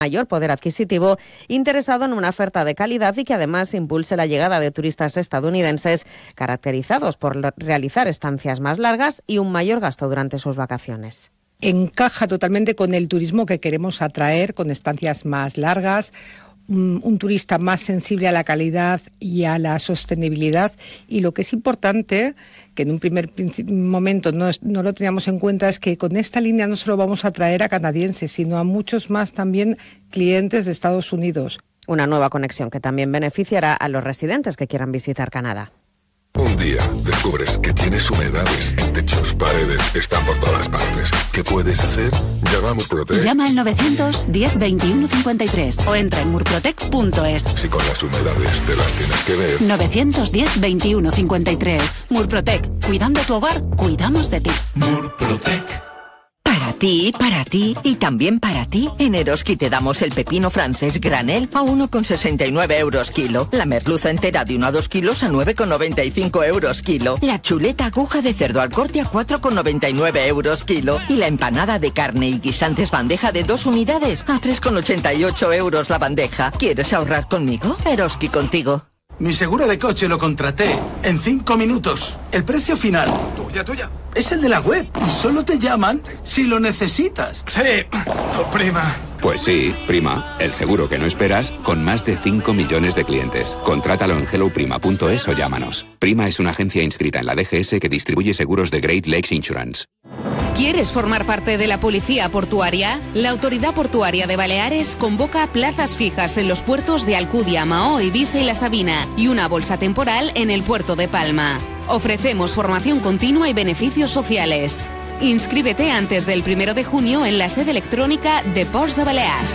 mayor poder adquisitivo, interesado en una oferta de calidad y que además impulse la llegada de turistas estadounidenses caracterizados por realizar estancias más largas y un mayor gasto durante sus vacaciones. Encaja totalmente con el turismo que queremos atraer, con estancias más largas, un turista más sensible a la calidad y a la sostenibilidad, y lo que es importante, que en un primer momento no lo teníamos en cuenta, es que con esta línea no solo vamos a atraer a canadienses, sino a muchos más también clientes de Estados Unidos. Una nueva conexión que también beneficiará a los residentes que quieran visitar Canadá. Un día descubres que tienes humedades en techos, paredes, están por todas partes. ¿Qué puedes hacer? Llama a Murprotec. Llama al 910 21 53 o entra en murprotec.es. Si con las humedades te las tienes que ver. 910 21 53. Murprotec. Cuidando tu hogar, cuidamos de ti. Murprotec. Para ti y también para ti, en Eroski te damos el pepino francés granel a 1,69 euros kilo, la merluza entera de 1 a 2 kilos a 9,95 euros kilo, la chuleta aguja de cerdo al corte a 4,99 euros kilo y la empanada de carne y guisantes bandeja de 2 unidades a 3,88 euros la bandeja. ¿Quieres ahorrar conmigo? Eroski contigo. Mi seguro de coche lo contraté en 5 minutos. El precio final, tuya, es el de la web y solo te llaman si lo necesitas. Sí, prima. Pues sí, Prima, el seguro que no esperas con más de 5 millones de clientes. Contrátalo en helloprima.es o llámanos. Prima es una agencia inscrita en la DGS que distribuye seguros de Great Lakes Insurance. ¿Quieres formar parte de la Policía Portuaria? La Autoridad Portuaria de Baleares convoca plazas fijas en los puertos de Alcudia, Mahó, Ibiza y La Sabina y una bolsa temporal en el puerto de Palma. Ofrecemos formación continua y beneficios sociales. Inscríbete antes del 1 de junio en la sede electrónica de Ports de Balears.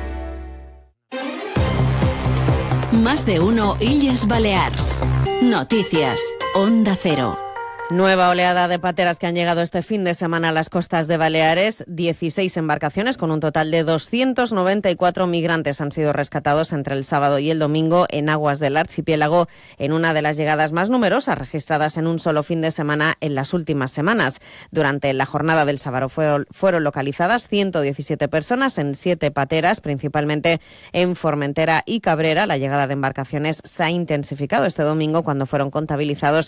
Más de uno Illes Balears. Noticias. Onda Cero. Nueva oleada de pateras que han llegado este fin de semana a las costas de Baleares. 16 embarcaciones con un total de 294 migrantes han sido rescatados entre el sábado y el domingo en aguas del archipiélago, en una de las llegadas más numerosas registradas en un solo fin de semana en las últimas semanas. Durante la jornada del sábado fueron localizadas 117 personas en 7 pateras, principalmente en Formentera y Cabrera. La llegada de embarcaciones se ha intensificado este domingo cuando fueron contabilizados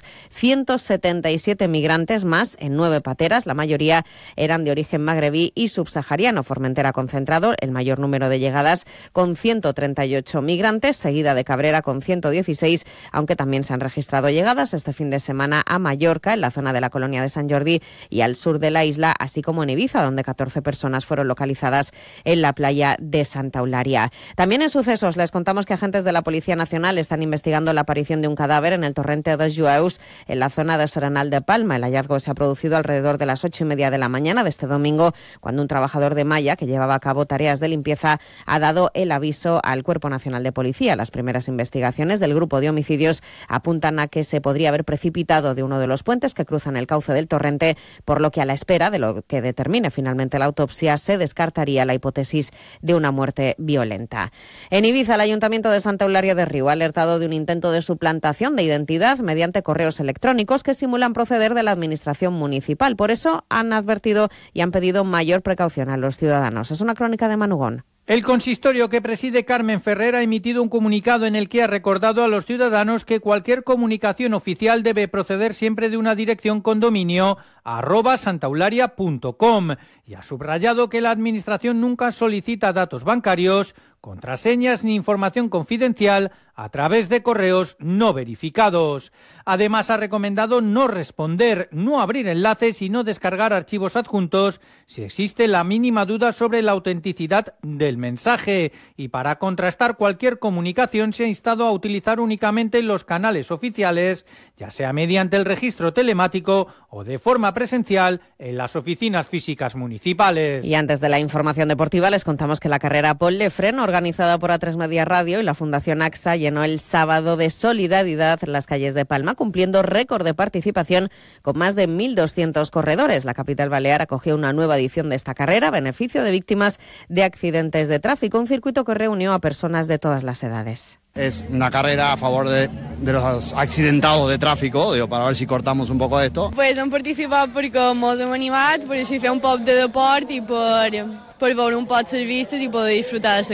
177 migrantes más en 9 pateras. La mayoría eran de origen magrebí y subsahariano. Formentera ha concentrado el mayor número de llegadas con 138 migrantes, seguida de Cabrera con 116, aunque también se han registrado llegadas este fin de semana a Mallorca, en la zona de la colonia de Sant Jordi y al sur de la isla, así como en Ibiza, donde 14 personas fueron localizadas en la playa de Santa Eulalia. También en sucesos les contamos que agentes de la Policía Nacional están investigando la aparición de un cadáver en el torrente dos Jueus, en la zona de Serenal de Palma. El hallazgo se ha producido alrededor de las 8:30 de la mañana de este domingo, cuando un trabajador de Malla, que llevaba a cabo tareas de limpieza, ha dado el aviso al Cuerpo Nacional de Policía. Las primeras investigaciones del grupo de homicidios apuntan a que se podría haber precipitado de uno de los puentes que cruzan el cauce del torrente, por lo que a la espera de lo que determine finalmente la autopsia se descartaría la hipótesis de una muerte violenta. En Ibiza, el Ayuntamiento de Santa Eulalia de Riu ha alertado de un intento de suplantación de identidad mediante correos electrónicos que simulan proceder de la administración municipal. Por eso han advertido y han pedido mayor precaución a los ciudadanos. Es una crónica de Manugón. El consistorio que preside Carmen Ferrer ha emitido un comunicado en el que ha recordado a los ciudadanos que cualquier comunicación oficial debe proceder siempre de una dirección con dominio @santaeulalia.com y ha subrayado que la administración nunca solicita datos bancarios, contraseñas ni información confidencial a través de correos no verificados. Además, ha recomendado no responder, no abrir enlaces y no descargar archivos adjuntos si existe la mínima duda sobre la autenticidad del mensaje. Y para contrastar cualquier comunicación se ha instado a utilizar únicamente los canales oficiales, ya sea mediante el registro telemático o de forma presencial en las oficinas físicas municipales. Y antes de la información deportiva les contamos que la carrera Paul Lefren, organizada organizada por A3 Media Radio y la Fundación AXA, llenó el sábado de solidaridad las calles de Palma, cumpliendo récord de participación con más de 1.200 corredores. La capital balear acogió una nueva edición de esta carrera a beneficio de víctimas de accidentes de tráfico, un circuito que reunió a personas de todas las edades. Es una carrera a favor de los accidentados de tráfico, para ver si cortamos un poco esto. Pues hem participat perquè mos hem animat, per així fer un poc de deport i per veure un poc les vistes i poder disfrutar de la